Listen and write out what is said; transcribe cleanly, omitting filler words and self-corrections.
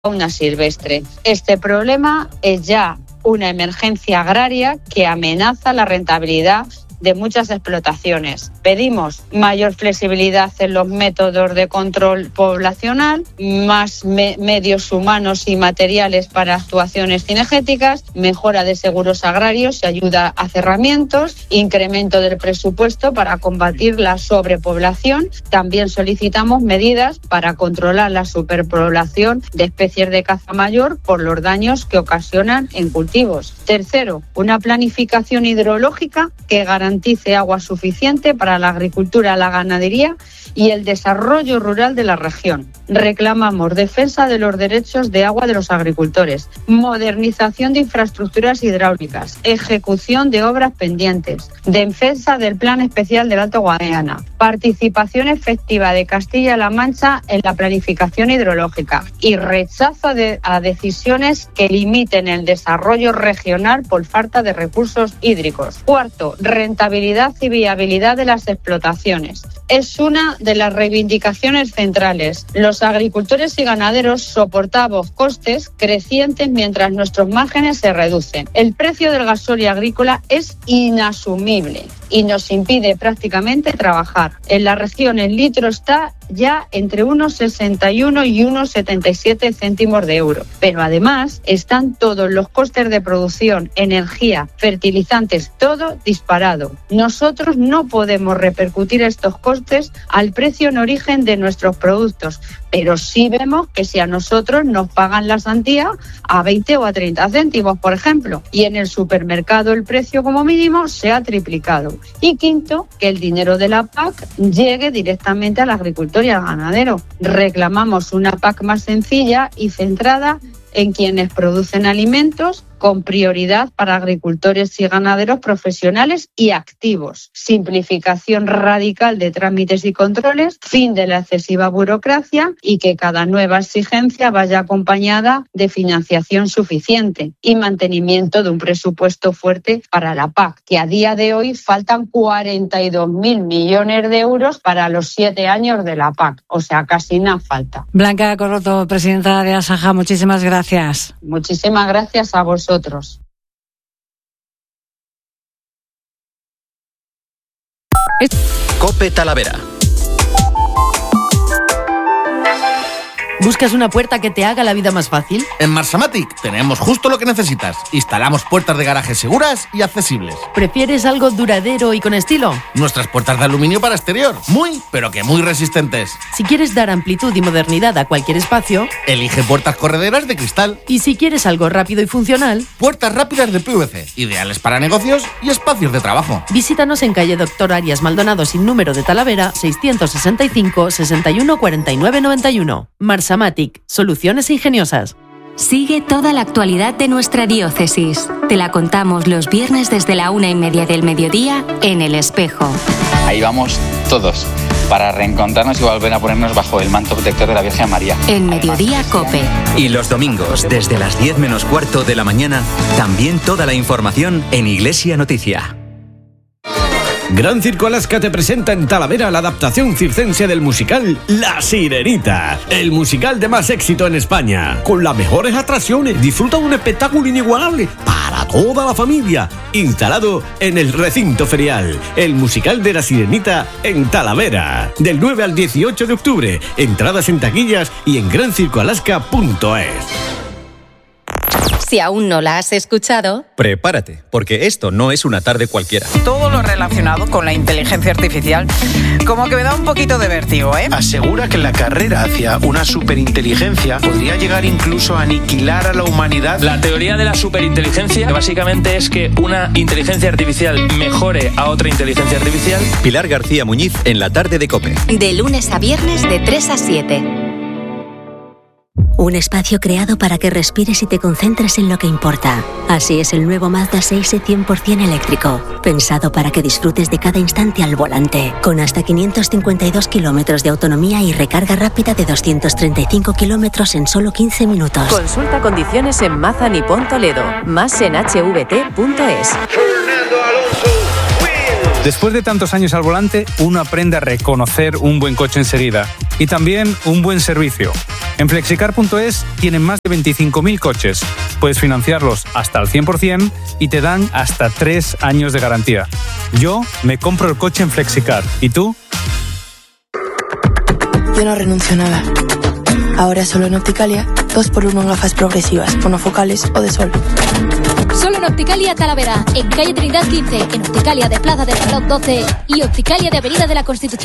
fauna silvestre. Este problema es ya una emergencia agraria que amenaza la rentabilidad de muchas explotaciones. Pedimos mayor flexibilidad en los métodos de control poblacional, más medios humanos y materiales para actuaciones cinegéticas, mejora de seguros agrarios y ayuda a cerramientos, incremento del presupuesto para combatir la sobrepoblación. También solicitamos medidas para controlar la superpoblación de especies de caza mayor por los daños que ocasionan en cultivos. Tercero, una planificación hidrológica que garantice agua suficiente para la agricultura, la ganadería y el desarrollo rural de la región. Reclamamos defensa de los derechos de agua de los agricultores, modernización de infraestructuras hidráulicas, ejecución de obras pendientes, defensa del Plan Especial del Alto Guadiana, participación efectiva de Castilla-La Mancha en la planificación hidrológica y rechazo a decisiones que limiten el desarrollo regional por falta de recursos hídricos. Cuarto, rentabilidad y viabilidad de las explotaciones. Es una de las reivindicaciones centrales. Los agricultores y ganaderos soportamos costes crecientes mientras nuestros márgenes se reducen. El precio del gasóleo agrícola es inasumible y nos impide prácticamente trabajar. En la región el litro está ya entre unos 61 y unos 77 céntimos de euro. Pero además están todos los costes de producción, energía, fertilizantes, todo disparado. Nosotros no podemos repercutir estos costes al precio en origen de nuestros productos, pero sí vemos que si a nosotros nos pagan la sandía a 20 o a 30 céntimos, por ejemplo, y en el supermercado el precio como mínimo se ha triplicado. Y quinto, que el dinero de la PAC llegue directamente al agricultor y al ganadero. Reclamamos una PAC más sencilla y centrada en quienes producen alimentos, con prioridad para agricultores y ganaderos profesionales y activos. Simplificación radical de trámites y controles, fin de la excesiva burocracia y que cada nueva exigencia vaya acompañada de financiación suficiente y mantenimiento de un presupuesto fuerte para la PAC, que a día de hoy faltan 42.000 millones de euros para los 7 años de la PAC, o sea, casi nada falta. Blanca Corroto, presidenta de Asaja, muchísimas gracias. Muchísimas gracias a vosotros. COPE Talavera. ¿Buscas una puerta que te haga la vida más fácil? En Marsamatic tenemos justo lo que necesitas. Instalamos puertas de garaje seguras y accesibles. ¿Prefieres algo duradero y con estilo? Nuestras puertas de aluminio para exterior, pero que muy resistentes. Si quieres dar amplitud y modernidad a cualquier espacio, elige puertas correderas de cristal. Y si quieres algo rápido y funcional, puertas rápidas de PVC, ideales para negocios y espacios de trabajo. Visítanos en calle Doctor Arias Maldonado sin número de Talavera, 665 61 49 91. Marsamatic, soluciones ingeniosas. Sigue toda la actualidad de nuestra diócesis. Te la contamos los viernes desde la 1:30 del mediodía en El Espejo. Ahí vamos todos para reencontrarnos y volver a ponernos bajo el manto protector de la Virgen María. En Mediodía COPE. Y los domingos, desde las 10 menos cuarto de la mañana, también toda la información en Iglesia Noticia. Gran Circo Alaska te presenta en Talavera la adaptación circense del musical La Sirenita, el musical de más éxito en España. Con las mejores atracciones, disfruta un espectáculo inigualable para toda la familia, instalado en el recinto ferial. El musical de La Sirenita en Talavera, del 9 al 18 de octubre. Entradas en taquillas y en grancircoalaska.es. Si aún no la has escuchado, prepárate, porque esto no es una tarde cualquiera. Todo lo relacionado con la inteligencia artificial como que me da un poquito de vértigo, ¿eh? Asegura que la carrera hacia una superinteligencia podría llegar incluso a aniquilar a la humanidad. La teoría de la superinteligencia básicamente es que una inteligencia artificial mejore a otra inteligencia artificial. Pilar García Muñiz en la tarde de COPE. De lunes a viernes de 3 a 7. Un espacio creado para que respires y te concentres en lo que importa. Así es el nuevo Mazda 6 100% eléctrico, pensado para que disfrutes de cada instante al volante, con hasta 552 kilómetros de autonomía y recarga rápida de 235 kilómetros en solo 15 minutos. Consulta condiciones en Mazda Nippon Toledo, más en hvt.es. Después de tantos años al volante, uno aprende a reconocer un buen coche enseguida y también un buen servicio. En flexicar.es tienen más de 25.000 coches. Puedes financiarlos hasta el 100% y te dan hasta 3 años de garantía. Yo me compro el coche en Flexicar. ¿Y tú? Yo no renuncio a nada. Ahora solo en Opticalia, 2x1 en gafas progresivas, monofocales o de sol. Solo en Opticalia Talavera, en calle Trinidad 15, en Opticalia de Plaza del Reloj 12 y Opticalia de Avenida de la Constitución.